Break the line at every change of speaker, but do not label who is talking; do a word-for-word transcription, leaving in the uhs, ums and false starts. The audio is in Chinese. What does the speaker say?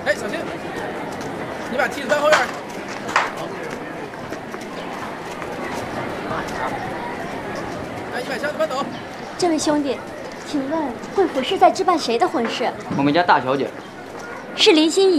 哎，小心！你把梯子搬后院。哎，你把箱子搬走。
这位兄弟，请问贵府是在置办谁的婚事？
我们家大小姐。
是林心怡。